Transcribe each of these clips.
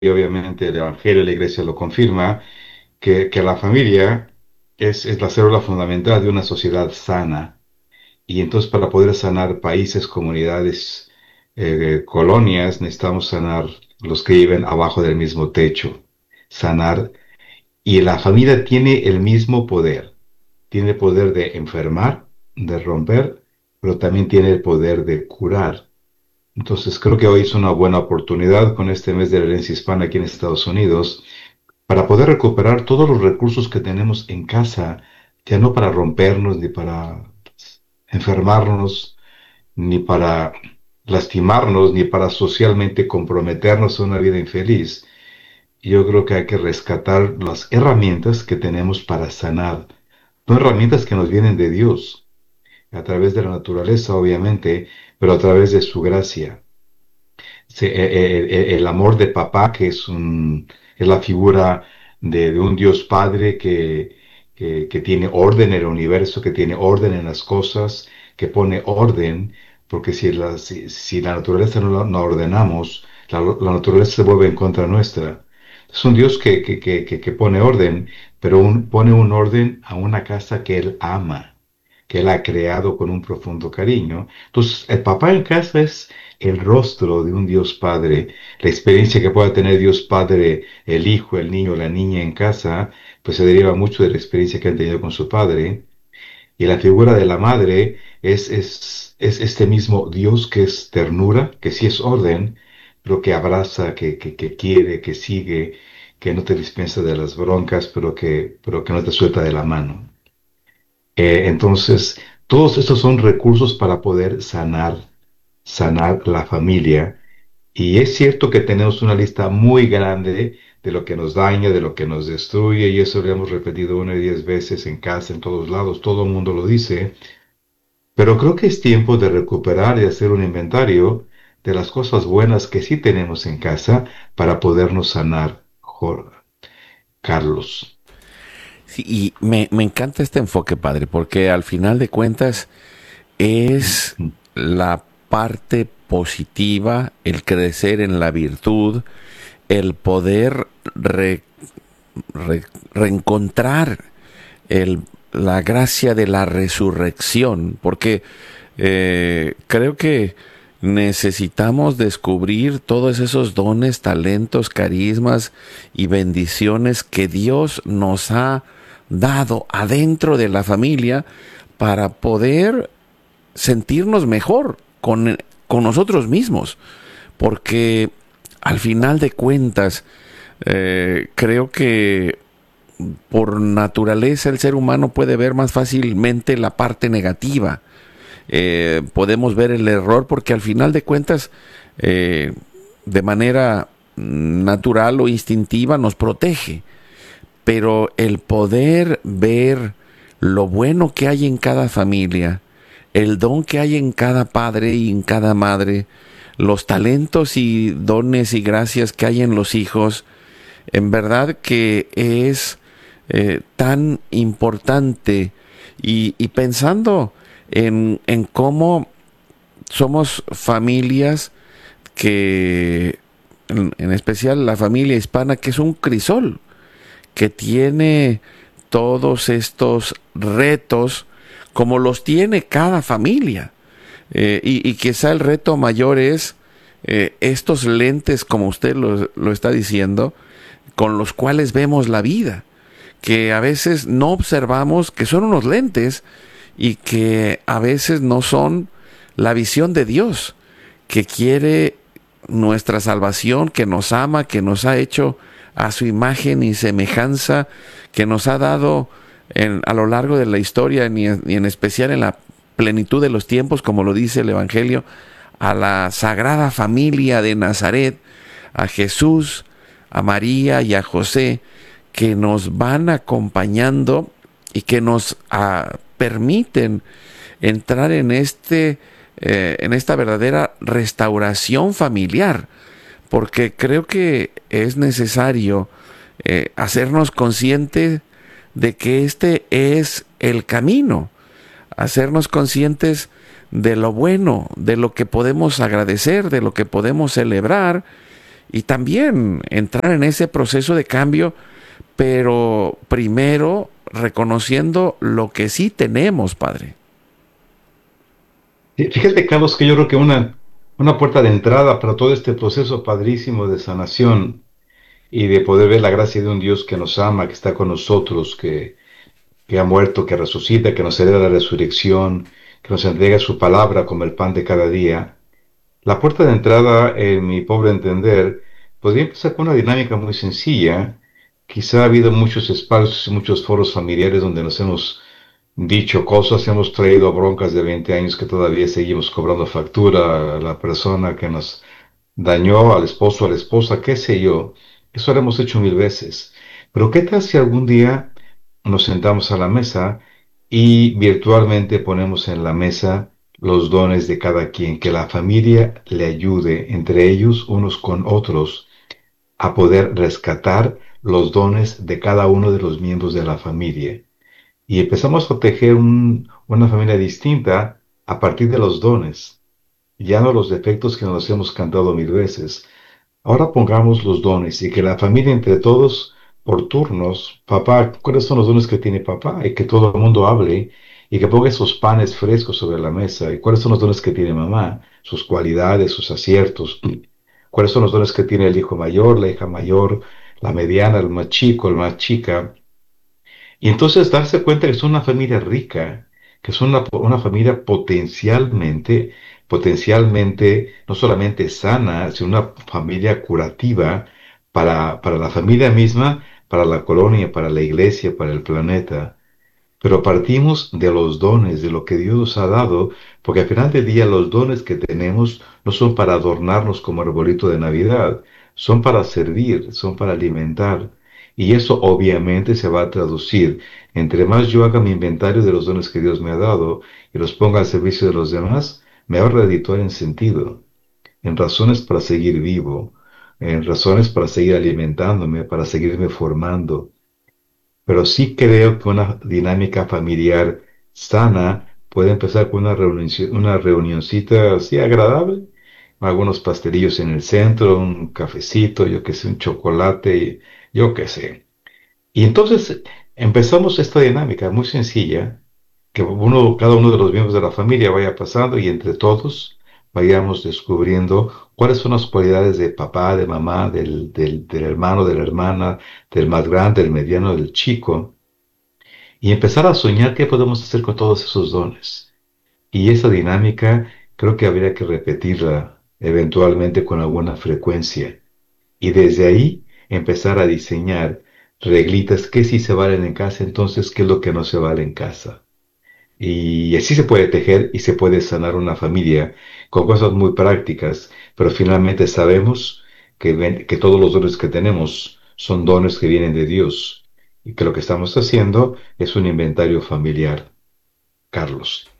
y obviamente el Evangelio y la Iglesia lo confirma, que la familia es la célula fundamental de una sociedad sana. Y entonces para poder sanar países, comunidades, colonias, necesitamos sanar los que viven abajo del mismo techo. Sanar. Y la familia tiene el mismo poder. Tiene el poder de enfermar, de romper, pero también tiene el poder de curar. Entonces creo que hoy es una buena oportunidad con este mes de la herencia hispana aquí en Estados Unidos para poder recuperar todos los recursos que tenemos en casa, ya no para rompernos ni para enfermarnos, ni para lastimarnos, ni para socialmente comprometernos a una vida infeliz. Yo creo que hay que rescatar las herramientas que tenemos para sanar. No herramientas que nos vienen de Dios, a través de la naturaleza, obviamente, pero a través de su gracia. El amor de papá, es la figura de un Dios Padre que tiene orden en el universo, que tiene orden en las cosas, que pone orden, porque si la naturaleza no la ordenamos, la naturaleza se vuelve en contra nuestra. Es un Dios que pone orden, pero pone un orden a una casa que Él ama, que Él ha creado con un profundo cariño. Entonces, el papá en casa es el rostro de un Dios Padre, la experiencia que pueda tener Dios Padre, el hijo, el niño, la niña en casa, pues se deriva mucho de la experiencia que han tenido con su padre. Y la figura de la madre es este mismo Dios que es ternura, que sí es orden, pero que abraza, que quiere, que sigue, que no te dispensa de las broncas, pero que no te suelta de la mano. Entonces, todos estos son recursos para poder sanar la familia. Y es cierto que tenemos una lista muy grande de lo que nos daña, de lo que nos destruye, y eso lo hemos repetido 1 y 10 veces en casa, en todos lados, todo el mundo lo dice, pero creo que es tiempo de recuperar y hacer un inventario de las cosas buenas que sí tenemos en casa para podernos sanar, Carlos. Sí, y me encanta este enfoque, padre, porque al final de cuentas es la parte positiva, el crecer en la virtud, el poder reencontrar la gracia de la resurrección, porque creo que necesitamos descubrir todos esos dones, talentos, carismas y bendiciones que Dios nos ha dado adentro de la familia para poder sentirnos mejor con nosotros mismos. Porque al final de cuentas, creo que por naturaleza el ser humano puede ver más fácilmente la parte negativa. Podemos ver el error porque al final de cuentas, de manera natural o instintiva nos protege. Pero el poder ver lo bueno que hay en cada familia, el don que hay en cada padre y en cada madre, los talentos y dones y gracias que hay en los hijos, en verdad que es tan importante. Y pensando en cómo somos familias que, en especial la familia hispana, que es un crisol, que tiene todos estos retos como los tiene cada familia. Y quizá el reto mayor es estos lentes, como usted lo está diciendo, con los cuales vemos la vida, que a veces no observamos que son unos lentes y que a veces no son la visión de Dios, que quiere nuestra salvación, que nos ama, que nos ha hecho a su imagen y semejanza, que nos ha dado a lo largo de la historia y en especial en la plenitud de los tiempos, como lo dice el Evangelio, a la sagrada familia de Nazaret, a Jesús, a María y a José, que nos van acompañando y que nos permiten entrar en esta verdadera restauración familiar, porque creo que es necesario hacernos conscientes de que este es el camino, hacernos conscientes de lo bueno, de lo que podemos agradecer, de lo que podemos celebrar y también entrar en ese proceso de cambio, pero primero reconociendo lo que sí tenemos, Padre. Fíjate, Carlos, que yo creo que una puerta de entrada para todo este proceso padrísimo de sanación y de poder ver la gracia de un Dios que nos ama, que está con nosotros, que ha muerto, que resucita, que nos hereda la resurrección, que nos entrega su palabra como el pan de cada día. La puerta de entrada, en mi pobre entender, podría empezar con una dinámica muy sencilla. Quizá ha habido muchos espacios, muchos foros familiares donde nos hemos dicho cosas, hemos traído broncas de 20 años que todavía seguimos cobrando factura a la persona que nos dañó, al esposo, a la esposa, qué sé yo. Eso lo hemos hecho mil veces. Pero ¿qué tal si algún día nos sentamos a la mesa y virtualmente ponemos en la mesa los dones de cada quien, que la familia le ayude entre ellos, unos con otros, a poder rescatar los dones de cada uno de los miembros de la familia? Y empezamos a tejer una familia distinta a partir de los dones, ya no los defectos que nos hemos cantado mil veces. Ahora pongamos los dones y que la familia entre todos, por turnos, papá, ¿cuáles son los dones que tiene papá? Y que todo el mundo hable y que ponga esos panes frescos sobre la mesa. ¿Y cuáles son los dones que tiene mamá? Sus cualidades, sus aciertos. ¿Cuáles son los dones que tiene el hijo mayor, la hija mayor, la mediana, el más chico, el más chica? Y entonces darse cuenta que son una familia rica, que son una familia potencialmente, no solamente sana, sino una familia curativa para la familia misma, para la colonia, para la iglesia, para el planeta. Pero partimos de los dones, de lo que Dios nos ha dado, porque al final del día los dones que tenemos no son para adornarnos como arbolito de Navidad, son para servir, son para alimentar. Y eso obviamente se va a traducir. Entre más yo haga mi inventario de los dones que Dios me ha dado y los ponga al servicio de los demás, me va a redituar en sentido, en razones para seguir vivo, en razones para seguir alimentándome, para seguirme formando. Pero sí creo que una dinámica familiar sana puede empezar con una reunioncita así agradable, algunos pastelillos en el centro, un cafecito, yo qué sé, un chocolate, yo qué sé. Y entonces empezamos esta dinámica muy sencilla, que cada uno de los miembros de la familia vaya pasando y entre todos vayamos descubriendo cuáles son las cualidades de papá, de mamá, del hermano, de la hermana, del más grande, del mediano, del chico, y empezar a soñar qué podemos hacer con todos esos dones. Y esa dinámica creo que habría que repetirla eventualmente con alguna frecuencia. Y desde ahí empezar a diseñar reglitas que sí se valen en casa, entonces qué es lo que no se vale en casa. Y así se puede tejer y se puede sanar una familia con cosas muy prácticas, pero finalmente sabemos que todos los dones que tenemos son dones que vienen de Dios y que lo que estamos haciendo es un inventario familiar, Carlos.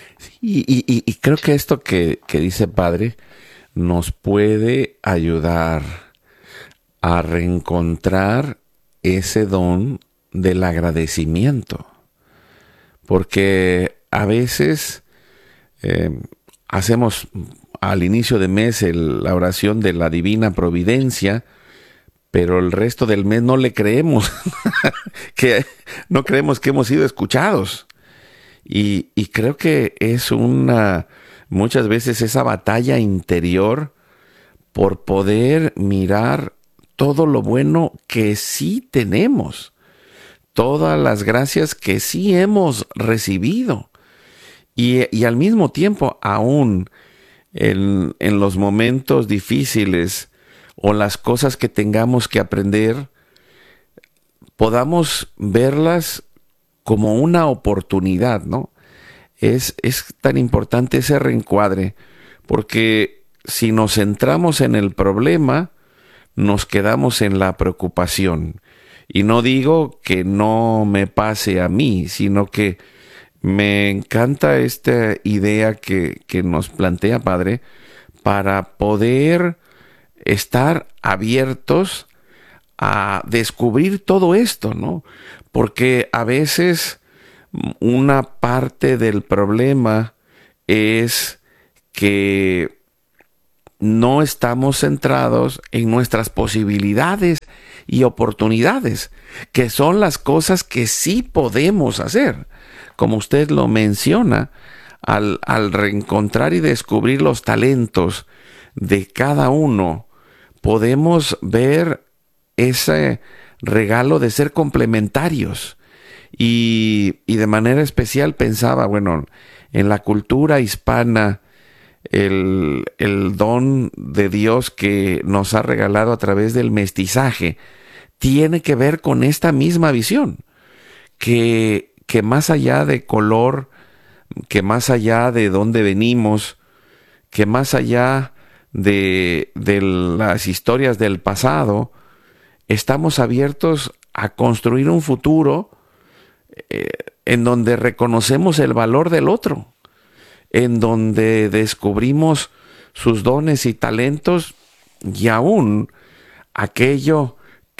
Y creo que esto que dice Padre nos puede ayudar a reencontrar ese don del agradecimiento. Porque a veces eh, hacemos al inicio de mes la oración de la divina providencia, pero el resto del mes no le creemos, que no creemos que hemos sido escuchados. Y creo que es muchas veces esa batalla interior por poder mirar todo lo bueno que sí tenemos, todas las gracias que sí hemos recibido. Y al mismo tiempo, aún en los momentos difíciles o las cosas que tengamos que aprender, podamos verlas como una oportunidad, ¿no? Es tan importante ese reencuadre, porque si nos centramos en el problema, nos quedamos en la preocupación. Y no digo que no me pase a mí, sino que me encanta esta idea que nos plantea, Padre, para poder estar abiertos a descubrir todo esto, ¿no? Porque a veces una parte del problema es que no estamos centrados en nuestras posibilidades y oportunidades, que son las cosas que sí podemos hacer. Como usted lo menciona, al reencontrar y descubrir los talentos de cada uno, podemos ver ese regalo de ser complementarios. Y de manera especial pensaba, bueno, en la cultura hispana, el don de Dios que nos ha regalado a través del mestizaje tiene que ver con esta misma visión, que más allá de color, que más allá de dónde venimos, que más allá de las historias del pasado, estamos abiertos a construir un futuro en donde reconocemos el valor del otro, en donde descubrimos sus dones y talentos y aún aquello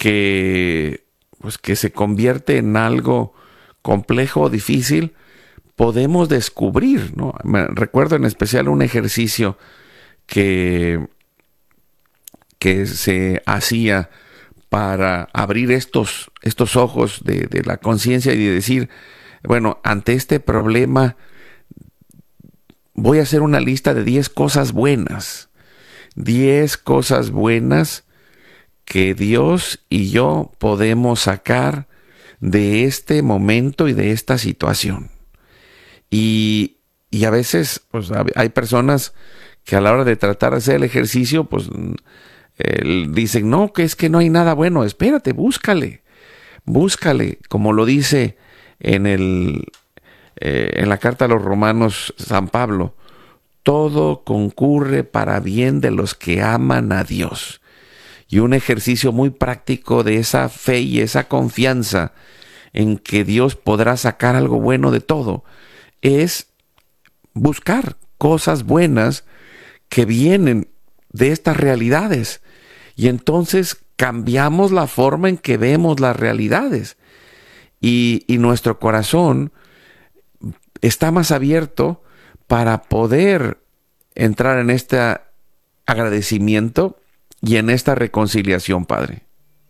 que se convierte en algo complejo o difícil, podemos descubrir, ¿no? Me recuerdo en especial un ejercicio que, que se hacía para abrir estos ojos de la conciencia y de decir, bueno, ante este problema voy a hacer una lista de 10 cosas buenas. 10 cosas buenas que Dios y yo podemos sacar de este momento y de esta situación. Y a veces pues, hay personas que a la hora de tratar de hacer el ejercicio, pues dicen, no, que es que no hay nada bueno. Espérate, búscale, como lo dice en en la carta a los Romanos San Pablo, todo concurre para bien de los que aman a Dios. Y un ejercicio muy práctico de esa fe y esa confianza en que Dios podrá sacar algo bueno de todo es buscar cosas buenas que vienen de estas realidades. Y entonces cambiamos la forma en que vemos las realidades. Y nuestro corazón está más abierto para poder entrar en este agradecimiento y en esta reconciliación, Padre.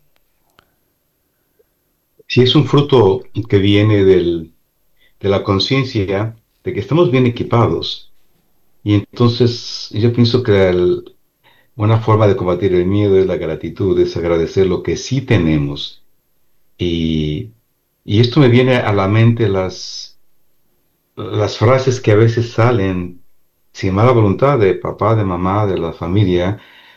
Si es un fruto que viene de la conciencia de que estamos bien equipados, y entonces yo pienso que una forma de combatir el miedo es la gratitud, es agradecer lo que sí tenemos. Y, y esto me viene a la mente las frases que a veces salen sin mala voluntad de papá, de mamá, de la familia,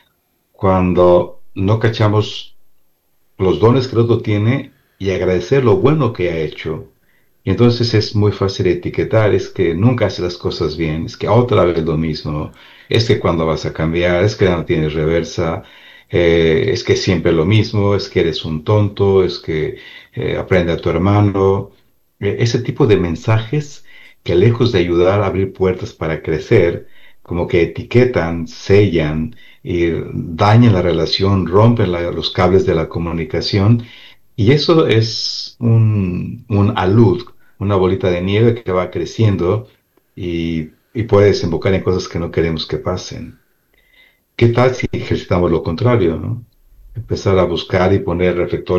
cuando no cachamos los dones que el otro tiene y agradecer lo bueno que ha hecho. Y entonces es muy fácil etiquetar, es que nunca hace las cosas bien, es que otra vez lo mismo, es que cuando vas a cambiar, es que ya no tienes reversa, es que siempre lo mismo, es que eres un tonto, es que aprende a tu hermano. Ese tipo de mensajes que lejos de ayudar a abrir puertas para crecer, como que etiquetan, sellan y dañan la relación, rompen los cables de la comunicación. Y eso es un alud, una bolita de nieve que va creciendo y puede desembocar en cosas que no queremos que pasen. ¿Qué tal si ejercitamos lo contrario, ¿no? Empezar a buscar y poner reflector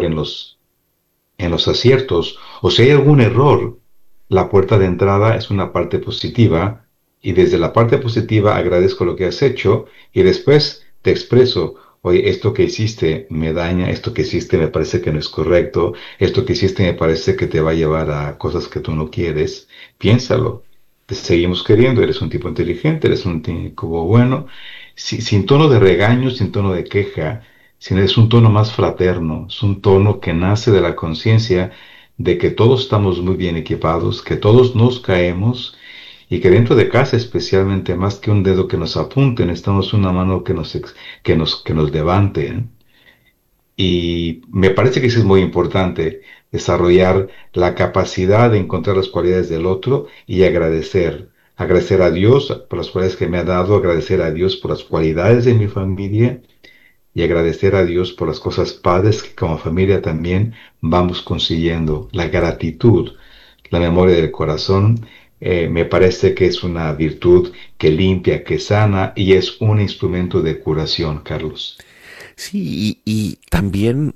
en los aciertos, o si hay algún error, la puerta de entrada es una parte positiva y desde la parte positiva agradezco lo que has hecho y después te expreso, oye, esto que hiciste me daña, esto que hiciste me parece que no es correcto, esto que hiciste me parece que te va a llevar a cosas que tú no quieres, piénsalo. Te seguimos queriendo, eres un tipo inteligente, eres un tipo bueno, sin tono de regaño, sin tono de queja, sino es un tono más fraterno, es un tono que nace de la conciencia de que todos estamos muy bien equipados, que todos nos caemos y que dentro de casa especialmente más que un dedo que nos apunte, necesitamos una mano que nos levante. ¿Eh? Y me parece que eso es muy importante, desarrollar la capacidad de encontrar las cualidades del otro y agradecer. Agradecer a Dios por las cualidades que me ha dado, agradecer a Dios por las cualidades de mi familia y agradecer a Dios por las cosas padres que como familia también vamos consiguiendo. La gratitud, la memoria del corazón Me parece que es una virtud que limpia, que sana y es un instrumento de curación, Carlos. Sí, y también